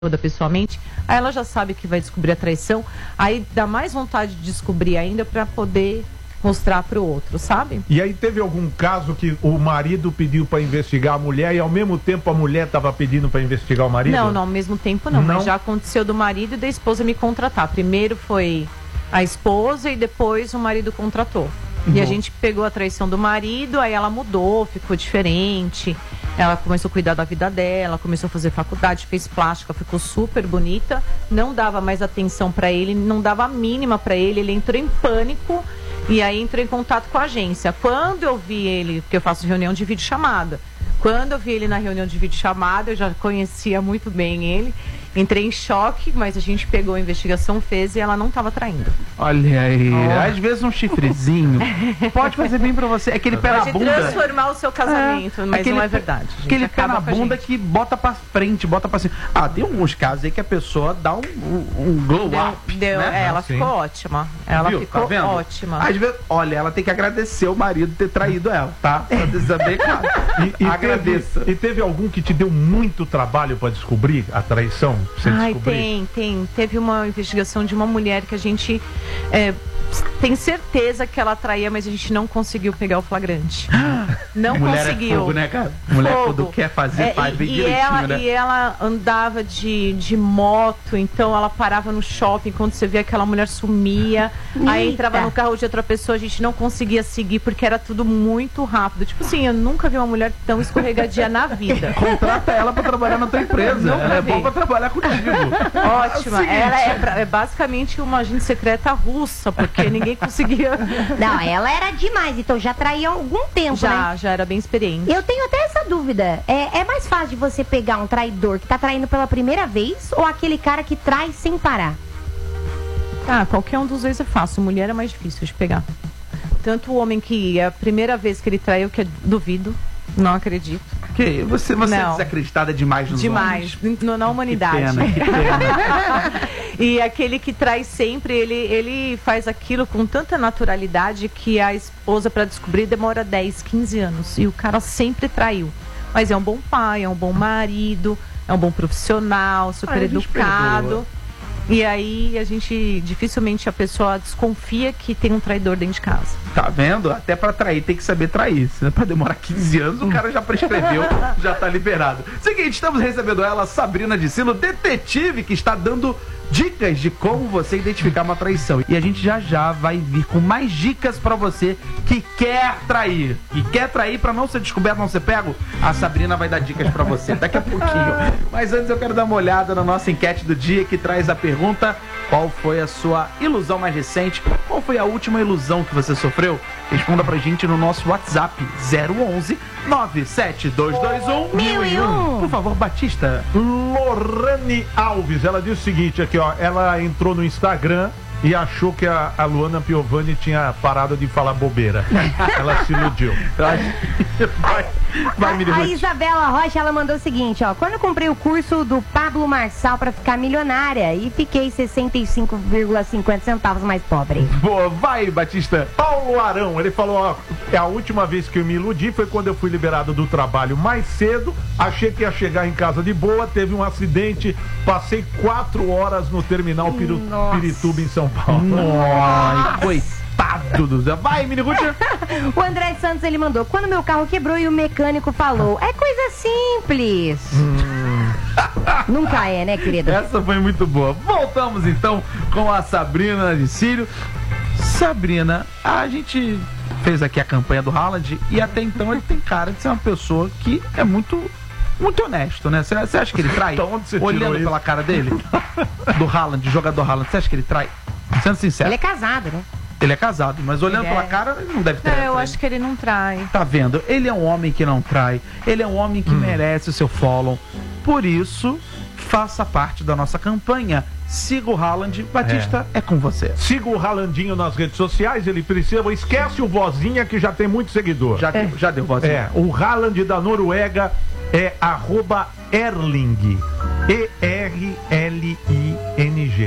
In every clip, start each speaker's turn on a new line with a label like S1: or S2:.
S1: toda pessoalmente, aí ela já sabe que vai descobrir a traição, aí dá mais vontade de descobrir ainda para poder mostrar para o outro, sabe?
S2: E aí teve algum caso que o marido pediu para investigar a mulher e ao mesmo tempo a mulher estava pedindo para investigar o marido?
S1: Não, ao mesmo tempo não, mas já aconteceu do marido e da esposa me contratar. Primeiro foi a esposa e depois o marido contratou. E a gente pegou a traição do marido, aí ela mudou, ficou diferente. Ela começou a cuidar da vida dela, começou a fazer faculdade, fez plástica, ficou super bonita. Não dava mais atenção pra ele, não dava a mínima pra ele. Ele entrou em pânico e aí entrou em contato com a agência. Quando eu vi ele, porque eu faço reunião de videochamada, quando eu vi ele na reunião de videochamada, eu já conhecia muito bem ele. Entrei em choque, mas a gente pegou a investigação, fez e ela não estava traindo.
S3: Olha aí, às vezes um chifrezinho pode fazer bem pra você. Aquele pé na bunda.
S1: Pode transformar o seu casamento, mas não é verdade.
S3: Aquele pé na bunda que bota pra frente, bota pra cima. Ah, tem alguns casos aí que a pessoa dá um glow up. Né?
S1: Ela ficou ótima. Ela ficou ótima.
S3: Às vezes, olha, ela tem que agradecer o marido ter traído ela, tá? Pra dizer bem claro. Agradeça.
S2: E teve algum que te deu muito trabalho pra descobrir a traição?
S1: Ai, tem. Teve uma investigação de uma mulher que a gente tem certeza que ela traía, mas a gente não conseguiu pegar o flagrante. Não
S3: mulher
S1: conseguiu.
S3: É fogo, né, cara? Mulher quando quer fazer, faz bem direitinho, né?
S1: E ela andava de moto, então ela parava no shopping, quando você via aquela mulher sumia, aí entrava no carro de outra pessoa, a gente não conseguia seguir, porque era tudo muito rápido. Tipo assim, eu nunca vi uma mulher tão escorregadia na vida.
S3: Contrata ela pra trabalhar na tua empresa. Ela é boa pra trabalhar contigo.
S1: Ótima. Ela é basicamente uma agente secreta russa, porque ninguém conseguia.
S4: Não, ela era demais, então já traía há algum tempo, né?
S1: Já era bem experiente.
S4: Eu tenho até essa dúvida. É mais fácil de você pegar um traidor que tá traindo pela primeira vez ou aquele cara que trai sem parar?
S1: Ah, qualquer um dos dois é fácil. Mulher é mais difícil de pegar. Tanto o homem que é a primeira vez que ele traiu, que eu duvido. Não acredito.
S3: Que você é desacreditada demais nos
S1: homens. Na humanidade.
S3: Que pena.
S1: E aquele que trai sempre, ele faz aquilo com tanta naturalidade que a esposa, para descobrir, demora 10, 15 anos. E o cara sempre traiu. Mas é um bom pai, é um bom marido, é um bom profissional, super educado. E aí dificilmente a pessoa desconfia que tem um traidor dentro de casa.
S3: Tá vendo? Até pra trair tem que saber trair. Se não é pra demorar 15 anos, o cara já prescreveu, já tá liberado. Seguinte, estamos recebendo ela, Sabrina de Silo, detetive, que está dando dicas de como você identificar uma traição. E a gente já vai vir com mais dicas pra você que quer trair. E quer trair pra não ser descoberto, não ser pego. A Sabrina vai dar dicas pra você daqui a pouquinho. Mas antes eu quero dar uma olhada na nossa enquete do dia, que traz a pergunta: qual foi a sua ilusão mais recente? Qual foi a última ilusão que você sofreu? Responda pra gente no nosso WhatsApp 011 97221 1001. Por favor, Batista.
S2: Lorane Alves, ela disse o seguinte aqui, ó. Ela entrou no Instagram e achou que a Luana Piovani tinha parado de falar bobeira. Ela se iludiu.
S4: A Isabela Rocha, ela mandou o seguinte, ó: quando eu comprei o curso do Pablo Marçal pra ficar milionária e fiquei 65,50 centavos mais pobre.
S2: Boa, vai, Batista. Paulo Arão, ele falou, ó, a última vez que eu me iludi foi quando eu fui liberado do trabalho mais cedo, achei que ia chegar em casa de boa, teve um acidente, passei 4 horas no terminal Pirituba em São Paulo.
S3: Nossa, coitado do Zé. Vai, Mini Gucci.
S4: O André Santos, ele mandou: quando meu carro quebrou e o mecânico falou, é coisa simples. Nunca é, né, querido?
S3: Essa foi muito boa. Voltamos então com a Sabrina de Cílio. Sabrina, a gente fez aqui a campanha do Haaland e até então ele tem cara de ser uma pessoa que é muito honesto, né? Você acha que ele trai? Olhando pela cara dele, do Haaland, jogador Haaland, você acha que ele trai? Sendo sincero.
S4: Ele é casado, né?
S3: Ele é casado, mas olhando pela cara, ele não deve ter.
S1: Eu acho que ele não trai.
S3: Tá vendo? Ele é um homem que não trai. Ele é um homem que merece o seu follow. Por isso, faça parte da nossa campanha. Siga o Haaland. Batista, é com você.
S2: Siga o Haalandinho nas redes sociais. Ele precisa. Esquece o Vozinha, que já tem muito seguidor.
S3: Já deu Vozinha.
S2: O Haaland da Noruega é @Erling. ERLING.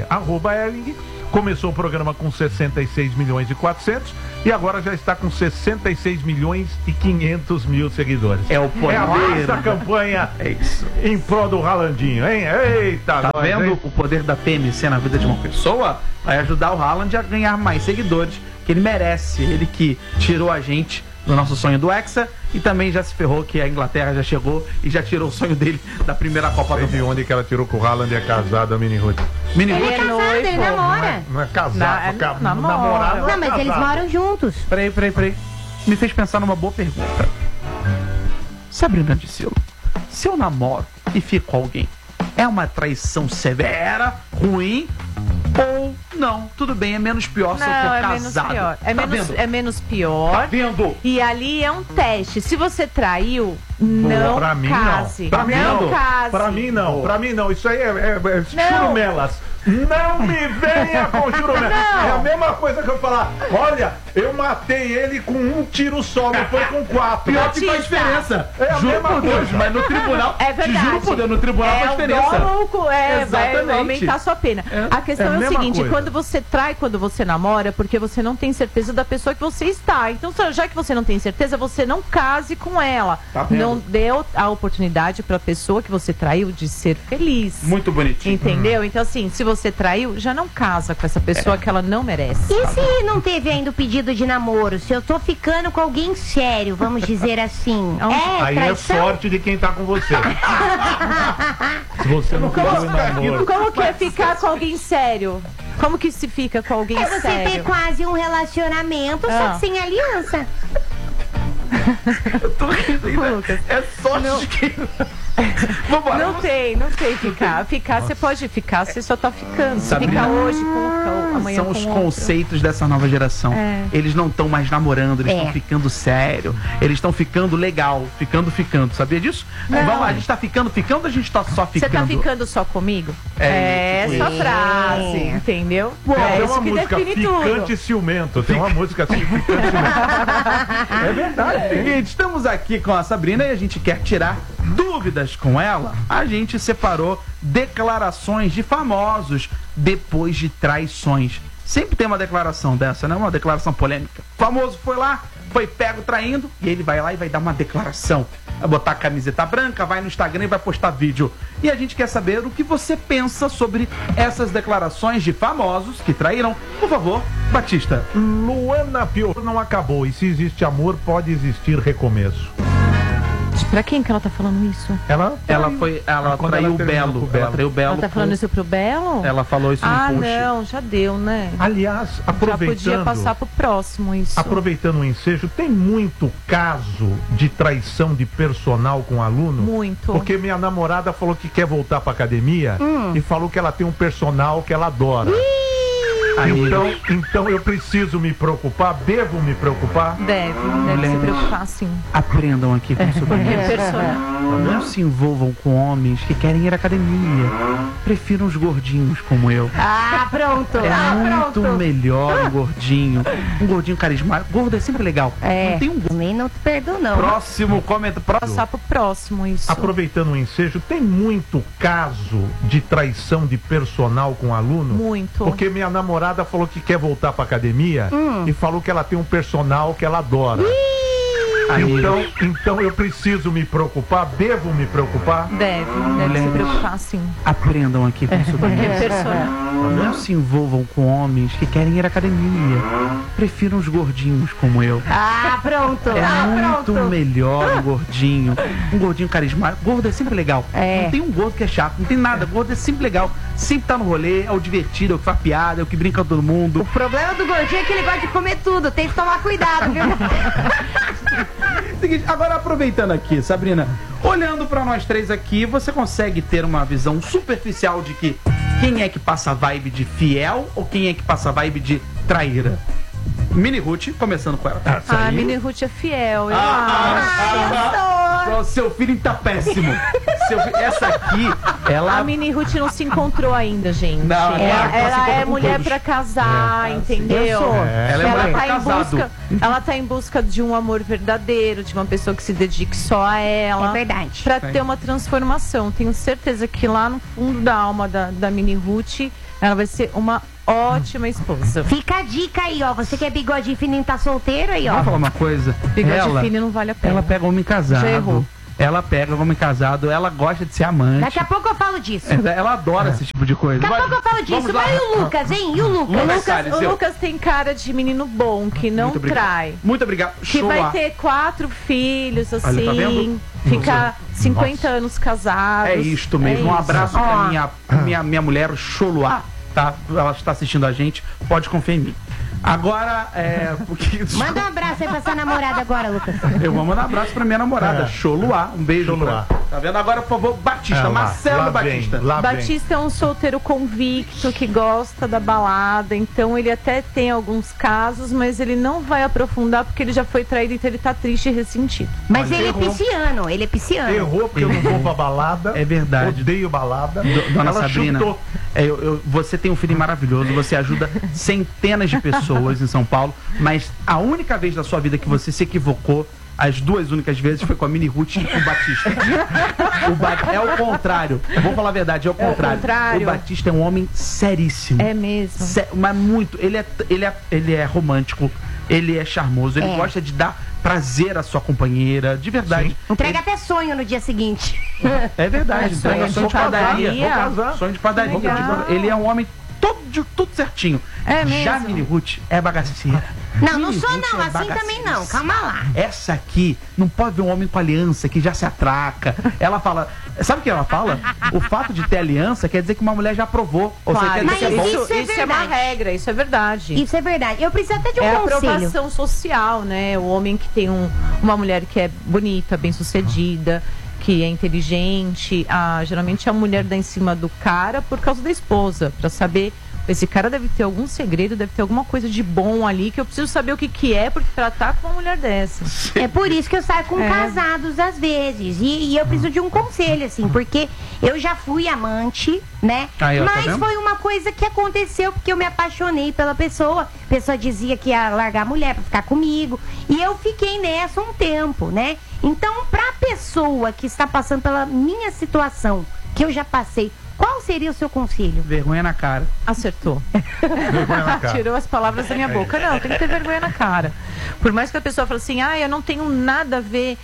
S2: TV, @Erling. Começou o programa com 66 milhões e 400 e agora já está com 66 milhões e 500 mil seguidores.
S3: É o poder.
S2: É a nossa campanha em prol do Haalandinho, hein? Eita,
S3: Tá
S2: nós,
S3: vendo
S2: hein?
S3: o poder da PMC na vida de uma pessoa? Vai ajudar o Haaland a ganhar mais seguidores, que ele merece. Ele que tirou a gente do nosso sonho do Hexa e também já se ferrou que a Inglaterra já chegou e já tirou o sonho dele da primeira Copa do
S2: Sei de
S3: Mundo.
S2: onde que ela tirou que o Haaland é casado, a Mini Ruth.
S3: Mini
S4: Ele é
S3: Ruth,
S4: casado, ele namora.
S2: Não é casado,
S1: namora.
S2: namorado.
S4: Não, mas eles moram juntos.
S3: peraí. Me fez pensar numa boa pergunta. Sabrina de Silo, se eu namoro e fico com alguém, é uma traição severa, ruim ou não? Tudo bem, é menos pior se eu
S1: Não,
S3: for
S1: é menos
S3: casado.
S1: pior.
S3: Vendo?
S1: É menos pior.
S3: Tá vendo?
S1: E ali é um teste. Se você traiu, não
S2: Pra mim
S1: case.
S2: não. Pra mim não.
S1: case.
S2: Pra mim não. Pra mim não. Isso aí é churumelas. Não me venha com churumelas.
S1: Não.
S2: É a mesma coisa que eu falar. Olha, eu matei ele com um tiro só, não foi com 4.
S3: Pior que faz
S1: Batista.
S3: diferença.
S2: É a
S3: Juro
S2: mesma
S3: por Deus,
S2: coisa.
S3: mas no tribunal,
S1: É verdade.
S3: te juro por Deus, no tribunal faz diferença.
S1: Vai
S3: Exatamente.
S1: aumentar a sua pena. A questão
S2: É a
S1: é o
S2: mesma
S1: seguinte,
S2: coisa.
S1: quando você trai, quando você namora, porque você não tem certeza da pessoa que você está. Então, já que você não tem certeza, você não case com ela.
S3: Tá vendo?
S1: Não deu a oportunidade para a pessoa que você traiu de ser feliz.
S3: Muito bonitinho.
S1: Entendeu? Então, assim, se você traiu, já não casa com essa pessoa que ela não merece.
S4: E se não teve ainda o pedido de namoro? Se eu tô ficando com alguém sério, vamos dizer assim. É
S2: Aí é
S4: traição?
S2: sorte de quem tá com você. Se você não pediu o namoro.
S1: Como que é ficar com alguém sério? Como que se fica com alguém
S4: É você ter
S1: sério?
S4: quase um relacionamento, só
S1: Ah.
S4: que sem aliança.
S1: Lucas.
S3: É sorte de quem... Vambora.
S1: Não tem ficar. Ficar, você pode ficar, você só tá ficando. Você
S3: Sabrina,
S1: fica hoje com amanhã
S3: São
S1: com
S3: os
S1: outro.
S3: conceitos dessa nova geração.
S1: É.
S3: Eles não estão mais namorando, eles
S4: É.
S3: estão ficando sério. Eles estão ficando legal, ficando. Sabia disso?
S1: Não.
S3: Vamos lá, a gente tá ficando ou a gente tá só
S1: Você
S3: ficando?
S1: tá ficando só comigo?
S3: É,
S1: essa
S4: tipo
S1: frase,
S4: isso.
S1: entendeu?
S2: Tem
S1: É
S2: uma
S1: isso que
S2: música
S1: define tudo.
S2: Ficante Ciumento. Tem uma música assim, Ficante Ciumento. É verdade.
S3: Seguinte, estamos aqui com a Sabrina e a gente quer tirar dúvidas com ela. A gente separou declarações de famosos depois de traições. Sempre tem uma declaração dessa, né? Uma declaração polêmica. O famoso foi lá, foi pego traindo e ele vai lá e vai dar uma declaração. Vai botar a camiseta branca, vai no Instagram e vai postar vídeo. E a gente quer saber o que você pensa sobre essas declarações de famosos que traíram. Por favor, Batista.
S2: Luana Pior não acabou. E se existe amor, pode existir recomeço.
S1: Pra quem que ela tá falando isso?
S2: Ela
S3: Ela traiu o Belo. Ela traiu o Belo.
S1: Ela tá falando isso pro Belo?
S3: Ela falou isso no
S1: Ah,
S3: post.
S1: não, já deu, né?
S2: Aliás,
S1: Já podia
S2: aproveitando,
S1: passar pro próximo isso.
S2: aproveitando o ensejo, tem muito caso de traição de personal com aluno?
S1: Muito.
S2: Porque minha namorada falou que quer voltar pra academia e falou que ela tem um personal que ela adora. Então eu preciso me preocupar, devo me preocupar.
S1: Deve se
S3: Mulheres.
S1: preocupar sim.
S3: Aprendam aqui com o seu
S1: Porque
S3: Batista.
S1: personal.
S3: Não se envolvam com homens que querem ir à academia. Prefiram os gordinhos como eu.
S4: Ah, pronto.
S3: É muito melhor um gordinho. Um gordinho carismático. Gordo é sempre legal.
S4: É,
S3: Não tem um gordo.
S4: também não te perdoo, não.
S3: Próximo comentário.
S1: Passar pro próximo isso.
S2: Aproveitando o ensejo, tem muito caso de traição de personal com aluno?
S1: Muito.
S2: Porque minha namorada falou que quer voltar pra academia e falou que ela tem um personal que ela adora. Então eu preciso me preocupar, devo me preocupar.
S1: Deve se
S3: Mulheres.
S1: preocupar sim.
S3: Aprendam aqui com o seu
S1: Porque
S3: Batista.
S1: personal.
S3: Não se envolvam com homens que querem ir à academia. Prefiram os gordinhos como eu.
S4: Ah, pronto.
S3: É muito melhor um gordinho. Um gordinho carismático. Gordo é sempre legal.
S4: É.
S3: Não tem um gordo que é chato, não tem nada. Gordo é sempre legal. Sempre tá no rolê, é o divertido, é o que faz piada, é o que brinca com todo mundo.
S4: O problema do gordinho é que ele gosta de comer tudo. Tem que tomar cuidado, viu?
S3: Seguinte, agora aproveitando aqui, Sabrina, olhando pra nós três aqui, você consegue ter uma visão superficial de que quem é que passa a vibe de fiel ou quem é que passa a vibe de traíra? Mini Ruth, começando com ela.
S1: A Mini Ruth é fiel, eu acho.
S3: Seu filho tá péssimo. Essa aqui, ela...
S1: A Mini Ruth não se encontrou ainda, gente.
S3: Não,
S1: ela é mulher
S3: todos.
S1: pra casar, entendeu?
S4: Eu sou.
S3: Ela é mulher pra casado.
S1: Ela tá em busca de um amor verdadeiro, de uma pessoa que se dedique só a ela.
S4: É verdade.
S1: Pra ter uma transformação. Tenho certeza que lá no fundo da alma da Mini Ruth Ela vai ser uma ótima esposa.
S4: Fica a dica aí, ó. Você que é bigodinho fininho, tá solteiro aí, ó.
S3: Vou falar uma coisa.
S1: Bigode fino não vale a pena.
S3: Ela pega homem casado.
S1: Já errou.
S3: Ela pega homem casado, ela gosta de ser amante.
S4: Daqui a pouco eu falo disso.
S3: Ela adora esse tipo de coisa.
S4: Daqui a pouco eu falo disso. Vai o Lucas, hein? E o Lucas?
S1: O Lucas tem cara de menino bom, que não trai.
S3: Muito obrigado.
S1: Que vai ter 4 filhos, assim.
S3: Olha, tá vendo?
S1: Ficar 50 anos casados.
S3: É isto mesmo. Um abraço pra minha mulher, Choluá. Tá? Ela está assistindo a gente. Pode confiar em mim. Agora, porque...
S4: Manda um abraço aí pra sua namorada agora, Lucas.
S3: Eu vou mandar um abraço pra minha namorada, Choluá. Um beijo.
S2: Choluá.
S3: Tá vendo? Agora, por favor, Batista. Marcelo Batista.
S1: Batista é um solteiro convicto que gosta da balada, então ele até tem alguns casos, mas ele não vai aprofundar porque ele já foi traído, então ele tá triste e ressentido.
S4: Mas ele é pisciano,
S2: Errou porque eu não vou pra balada.
S3: É verdade.
S2: Odeio balada.
S3: Dona
S2: Ela
S3: Sabrina,
S2: chutou.
S3: você tem um filho maravilhoso, você ajuda centenas de pessoas em São Paulo, mas a única vez da sua vida que você se equivocou, as 2 únicas vezes, foi com a Mini Ruth e com o Batista. É o contrário. Vou falar a verdade, é o contrário. O Batista é um homem seríssimo.
S1: É mesmo.
S3: Mas muito. Ele é romântico, ele é charmoso, ele gosta de dar prazer à sua companheira, de verdade.
S2: Sim.
S4: Entrega até sonho no dia seguinte.
S3: É verdade.
S1: Sonho de padaria.
S3: Vou casar. Sonho de padaria. Ele é um homem tudo certinho.
S1: É mesmo.
S3: Já a Mini Ruth é bagaceira.
S4: Não sou não, assim também não, calma lá.
S3: Essa aqui não pode ver um homem com aliança que já se atraca. Ela fala, sabe o que ela fala? O fato de ter aliança quer dizer que uma mulher já aprovou. Ou
S1: claro,
S3: seja, quer dizer que é bom.
S1: Isso é uma regra, isso é verdade.
S4: Isso é verdade. Eu preciso até de um conselho.
S1: É a aprovação social, né? O homem que tem uma mulher que é bonita, bem-sucedida, que é inteligente, geralmente a mulher dá em cima do cara por causa da esposa, pra saber, esse cara deve ter algum segredo, deve ter alguma coisa de bom ali, que eu preciso saber o que é, porque tratar com uma mulher dessa.
S4: É por isso que eu saio com casados às vezes, e eu preciso de um conselho, assim, porque eu já fui amante, né? Mas foi uma coisa que aconteceu porque eu me apaixonei pela pessoa. A pessoa dizia que ia largar a mulher pra ficar comigo, e eu fiquei nessa um tempo, né? Então, pra pessoa que está passando pela minha situação, que eu já passei, qual seria o seu conselho?
S3: Vergonha na cara.
S1: Acertou.
S2: Vergonha na cara.
S1: Tirou as palavras da minha boca. Não, tem que ter vergonha na cara. Por mais que a pessoa fale assim, eu não tenho nada a ver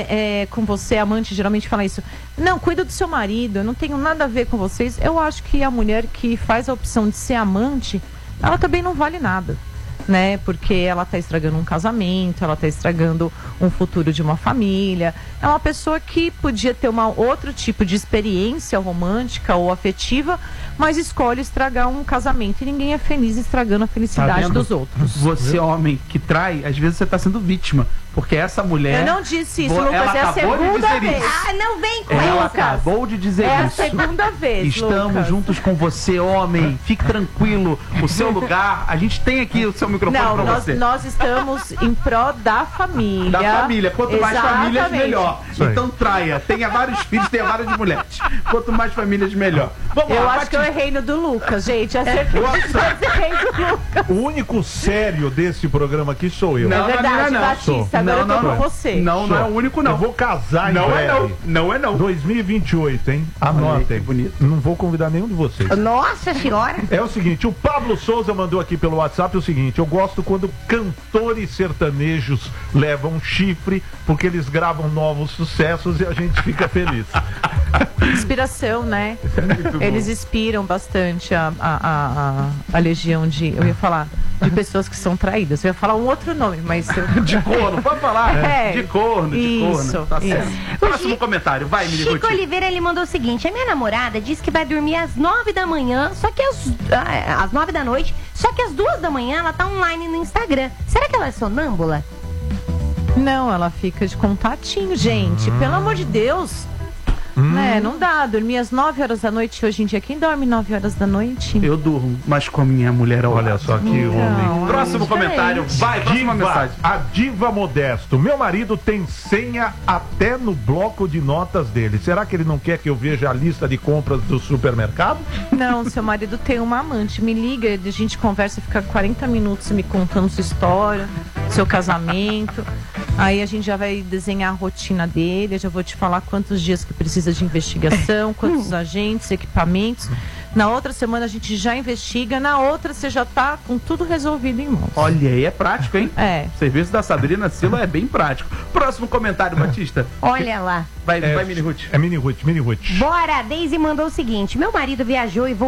S1: com você, amante geralmente fala isso. Não, cuida do seu marido, eu não tenho nada a ver com vocês. Eu acho que a mulher que faz a opção de ser amante, ela também não vale nada. Né? Porque ela está estragando um casamento, ela está estragando um futuro de uma família. É uma pessoa que podia ter outro tipo de experiência romântica ou afetiva, mas escolhe estragar um casamento e ninguém é feliz estragando a felicidade dos outros.
S3: Você, homem que trai, às vezes você está sendo vítima. Porque essa mulher...
S1: Eu não disse isso, Lucas, é a segunda vez.
S4: Não vem com
S3: ela acabou de dizer isso.
S1: É a segunda vez,
S3: Estamos
S1: Lucas.
S3: juntos com você, homem. Fique tranquilo. O seu lugar, a gente tem aqui o seu microfone para você.
S1: Nós estamos em pró da família.
S3: Da família. Quanto mais famílias, melhor.
S2: Isso
S3: então traia. Tenha vários filhos, tenha várias mulheres. Quanto mais famílias, melhor. Vamos
S1: eu
S3: lá,
S1: acho que eu errei no do Lucas, gente. Acertei do Lucas.
S2: O único sério desse programa aqui sou eu.
S1: É verdade, Batista. Agora eu tô com você.
S3: Não é o único, não.
S2: Eu vou casar em breve.
S3: Não é não.
S2: 2028, hein? Anotem.
S3: Bonito.
S2: Não vou convidar nenhum de vocês.
S4: Nossa senhora.
S2: É o seguinte, o Pablo Souza mandou aqui pelo WhatsApp o seguinte: eu gosto quando cantores sertanejos levam chifre, porque eles gravam novos sucessos e a gente fica feliz.
S1: Inspiração, né? Eles inspiram bastante a legião de... Eu ia falar de pessoas que são traídas. Eu ia falar um outro nome, mas...
S3: De corno, pode falar? De corno, de
S1: isso,
S3: corno. Tá certo. Próximo comentário, vai, Mini Ruth.
S4: Chico Oliveira, ele mandou o seguinte: a minha namorada disse que vai dormir às 9 da manhã, só que às 9 da noite, só que às 2 da manhã ela tá online no Instagram. Será que ela é sonâmbula?
S1: Não, ela fica de contatinho, gente. Pelo amor de Deus. Né? Não dá, dormir às 9 horas da noite. Hoje em dia, quem dorme 9 horas da noite?
S3: Eu durmo, mas com a minha mulher ao
S2: Olha
S3: lado.
S2: só que homem.
S3: Próximo comentário, vai, próxima mensagem.
S2: A Diva Modesto. Meu marido tem senha até no bloco de notas dele. Será que ele não quer que eu veja a lista de compras do supermercado?
S1: Não, seu marido tem uma amante. Me liga, a gente conversa, fica 40 minutos me contando sua história, seu casamento. Aí a gente já vai desenhar a rotina dele. Eu já vou te falar quantos dias que precisa de investigação, quantos agentes, equipamentos. Na outra semana a gente já investiga, na outra você já tá com tudo resolvido em mãos.
S3: Olha aí, é prático, hein?
S1: É.
S3: O serviço da Sabrina Silo é bem prático. Próximo comentário, Batista.
S4: Olha lá.
S3: Vai, Mini Ruth.
S2: É Mini Ruth.
S4: Bora, a Deise mandou o seguinte: meu marido viajou e